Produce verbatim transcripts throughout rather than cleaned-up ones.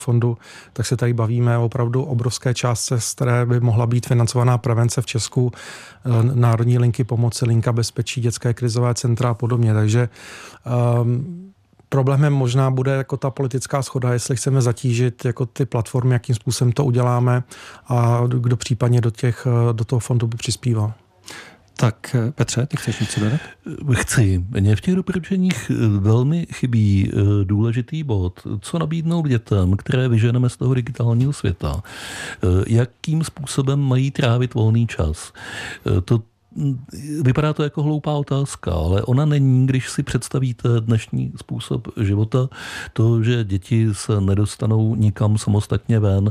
fondu, tak se tady bavíme o opravdu obrovské částce, z které by mohla být financovaná prevence v Česku, národní linky pomoci, linka bezpečí, dětské krizové centra a podobně. Takže um, problémem možná bude jako ta politická shoda, jestli chceme zatížit jako ty platformy, jakým způsobem to uděláme a kdo případně do, těch, do toho fondu přispívá. Tak Petře, ty chceš něco dodat? Chci. Mně v těch doporučeních velmi chybí důležitý bod, co nabídnout dětem, které vyženeme z toho digitálního světa. Jakým způsobem mají trávit volný čas. To Vypadá to jako hloupá otázka, ale ona není, když si představíte dnešní způsob života, to, že děti se nedostanou nikam samostatně ven.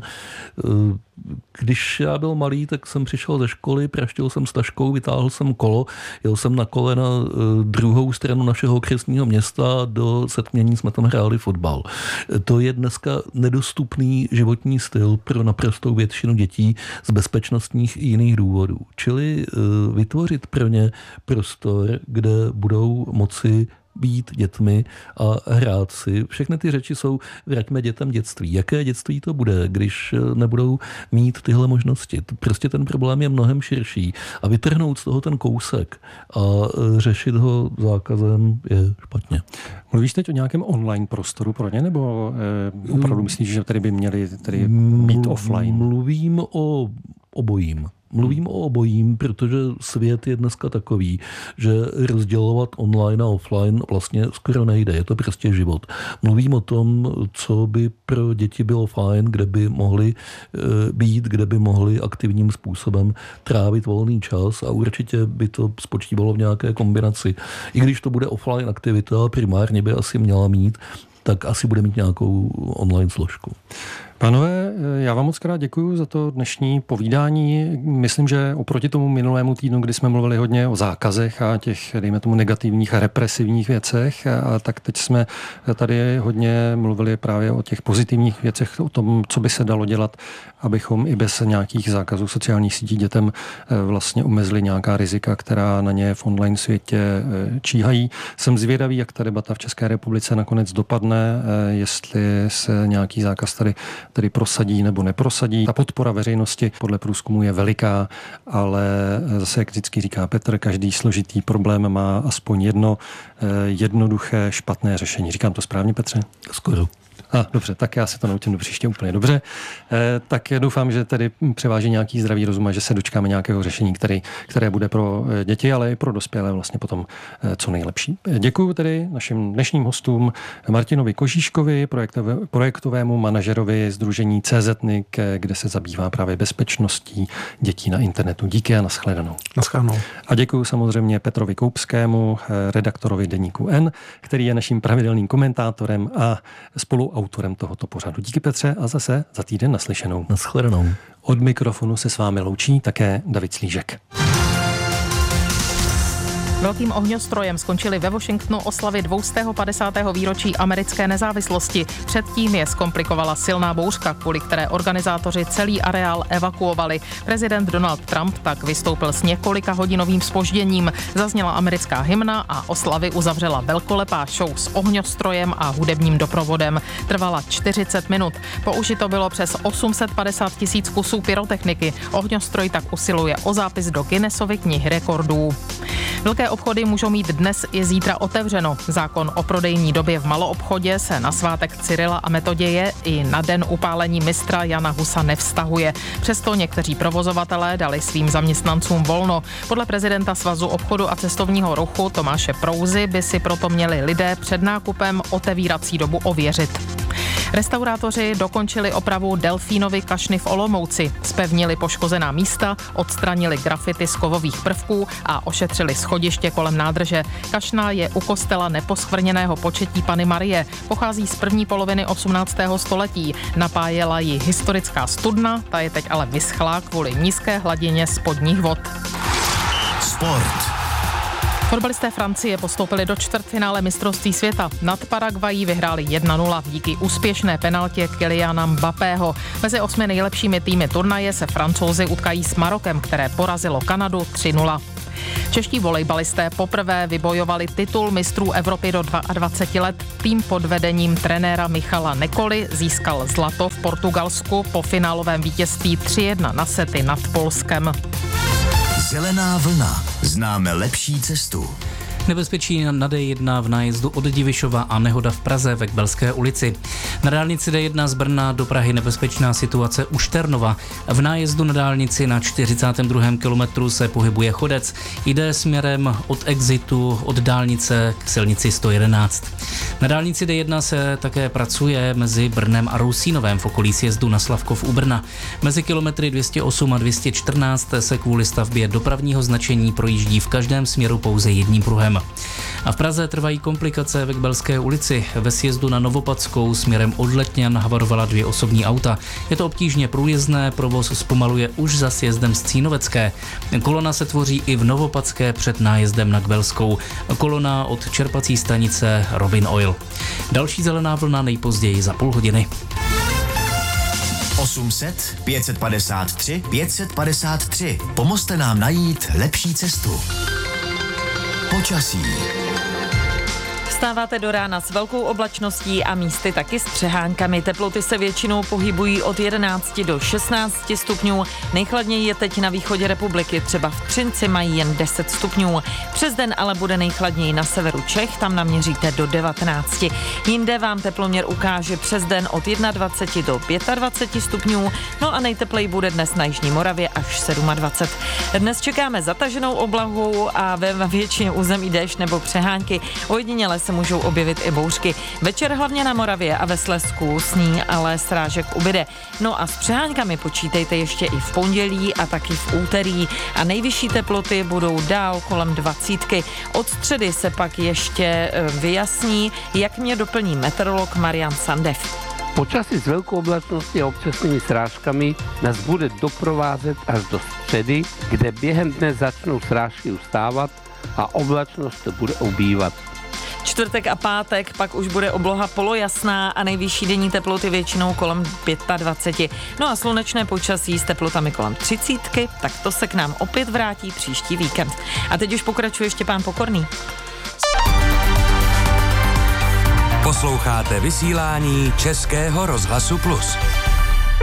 Když já byl malý, tak jsem přišel ze školy, praštil jsem s taškou, vytáhl jsem kolo, jel jsem na kole na druhou stranu našeho okresního města, do Setmění jsme tam hráli fotbal. To je dneska nedostupný životní styl pro naprostou většinu dětí z bezpečnostních i jiných důvodů. Čili vytvořit pro ně prostor, kde budou moci být dětmi a hrát si. Všechny ty řeči jsou vraťme dětem dětství. Jaké dětství to bude, když nebudou mít tyhle možnosti? Prostě ten problém je mnohem širší a vytrhnout z toho ten kousek a řešit ho zákazem je špatně. Mluvíš teď o nějakém online prostoru pro ně, nebo eh, opravdu myslíš, že tady by měli tady být offline? Mluvím o obojím. Mluvím o obojím, protože svět je dneska takový, že rozdělovat online a offline vlastně skoro nejde. Je to prostě život. Mluvím o tom, co by pro děti bylo fajn, kde by mohli být, kde by mohli aktivním způsobem trávit volný čas a určitě by to spočívalo v nějaké kombinaci. I když to bude offline aktivita, primárně by asi měla mít, tak asi bude mít nějakou online složku. Pánové, já vám moc krát děkuji za to dnešní povídání. Myslím, že oproti tomu minulému týdnu, kdy jsme mluvili hodně o zákazech a těch, dejme tomu, negativních a represivních věcech, a tak teď jsme tady hodně mluvili právě o těch pozitivních věcech, o tom, co by se dalo dělat, abychom i bez nějakých zákazů sociálních sítí dětem vlastně omezili nějaká rizika, která na ně v online světě číhají. Jsem zvědavý, jak ta debata v České republice nakonec dopadne, jestli se nějaký zákaz tady tedy prosadí nebo neprosadí. Ta podpora veřejnosti podle průzkumu je veliká, ale zase, jak vždycky říká Petr, každý složitý problém má aspoň jedno jednoduché špatné řešení. Říkám to správně, Petře? Skoro. A, dobře, tak já se to naučím do příště úplně dobře. E, tak doufám, že tedy převáží nějaký zdravý rozum a že se dočkáme nějakého řešení, který, které bude pro děti, ale i pro dospělé vlastně potom co nejlepší. Děkuji tedy našim dnešním hostům Martinovi Kožíškovi, projektové, projektovému manažerovi sdružení C Z N I K, kde se zabývá právě bezpečností dětí na internetu. Díky a nashledanou. Nashledanou. A děkuji samozřejmě Petrovi Koupskému, redaktorovi Deníku N, který je naším pravidelným komentátorem a spolu autorem tohoto pořadu. Díky, Petře, a zase za týden naslyšenou. Nashledanou. Od mikrofonu se s vámi loučí také David Slížek. Velkým ohňostrojem skončily ve Washingtonu oslavy dvě stě padesátého výročí americké nezávislosti. Předtím je zkomplikovala silná bouřka, kvůli které organizátoři celý areál evakuovali. Prezident Donald Trump tak vystoupil s několika hodinovým zpožděním. Zazněla americká hymna a oslavy uzavřela velkolepá show s ohňostrojem a hudebním doprovodem. Trvala čtyřicet minut. Použito bylo přes osm set padesát tisíc kusů pyrotechniky. Ohňostroj tak usiluje o zápis do Guinnessovy knihy rekordů. Velké obchody můžou mít dnes i zítra otevřeno. Zákon o prodejní době v maloobchodě se na svátek Cyrila a Metoděje i na den upálení mistra Jana Husa nevztahuje. Přesto někteří provozovatelé dali svým zaměstnancům volno. Podle prezidenta Svazu obchodu a cestovního ruchu Tomáše Prouzy by si proto měli lidé před nákupem otevírací dobu ověřit. Restaurátoři dokončili opravu Delfínovy kašny v Olomouci, zpevnili poškozená místa, odstranili grafity z kovových prvků a ošetřili schodiště kolem nádrže. Kašna je u kostela Neposkvrněného početí Panny Marie, pochází z první poloviny osmnáctého století. Napájela ji historická studna, ta je teď ale vyschlá kvůli nízké hladině spodních vod. Sport. Fotbalisté Francie postoupili do čtvrtfinále mistrovství světa. Nad Paraguayí vyhráli jedna nula díky úspěšné penaltě Kyliana Mbappého. Mezi osmi nejlepšími týmy turnaje se Francouzi utkají s Marokem, které porazilo Kanadu tři nula. Čeští volejbalisté poprvé vybojovali titul mistrů Evropy do dvacet dva let. Tým pod vedením trenéra Michala Nekoly získal zlato v Portugalsku po finálovém vítězství tři jedna na sety nad Polskem. Zelená vlna. Známe lepší cestu. Nebezpečí na D jedna v nájezdu od Divišova a nehoda v Praze ve Kbelské ulici. Na dálnici D jedna z Brna do Prahy nebezpečná situace u Šternova. V nájezdu na dálnici na čtyřicátém druhém kilometru se pohybuje chodec. Jde směrem od exitu od dálnice k silnici sto jedenáct. Na dálnici D jedna se také pracuje mezi Brnem a Rousínovem v okolí sjezdu na Slavkov u Brna. Mezi kilometry dvě stě osm a dvě stě čtrnáct se kvůli stavbě dopravního značení projíždí v každém směru pouze jedním pruhem. A v Praze trvají komplikace ve Kbelské ulici. Ve sjezdu na Novopadskou směrem od Letňan havarovala dvě osobní auta. Je to obtížně průjezdné, provoz zpomaluje už za sjezdem z Cínovecké. Kolona se tvoří i v Novopadské před nájezdem na Kbelskou. Kolona od čerpací stanice Robin Oil. Další zelená vlna nejpozději za půl hodiny. osm set, pět set padesát tři, pět set padesát tři. Pomozte nám najít lepší cestu. Počasí. Vstáváte do rána s velkou oblačností a místy taky s přehánkami. Teploty se většinou pohybují od jedenácti do šestnácti stupňů. Nejchladněji je teď na východě republiky, třeba v Třinci mají jen deset stupňů. Přes den ale bude nejchladněji na severu Čech, tam naměříte do devatenácti. Jinde vám teploměr ukáže přes den od dvaceti jedna do dvaceti pěti stupňů, no a nejtepleji bude dnes na jižní Moravě až dvacet sedm. Dnes čekáme zataženou oblahu a ve většině území déšť nebo přehánky. Ojediněle se můžou objevit i bouřky. Večer hlavně na Moravě a ve Slezsku sní, ale srážek ubyde. No a s přehánkami počítejte ještě i v pondělí a taky v úterý. A nejvyšší teploty budou dál kolem dvacítky. Od středy se pak ještě vyjasní, jak mě doplní meteorolog Marian Sandev. Počasí s velkou oblačností a občasnými srážkami nás bude doprovázet až do středy, kde během dne začnou srážky ustávat a oblačnost bude ubývat. Čtvrtek a pátek pak už bude obloha polojasná a nejvyšší denní teploty většinou kolem dvacet pět. No a slunečné počasí s teplotami kolem třicítky, tak to se k nám opět vrátí příští víkend. A teď už pokračuje Štěpán Pokorný. Posloucháte vysílání Českého rozhlasu Plus.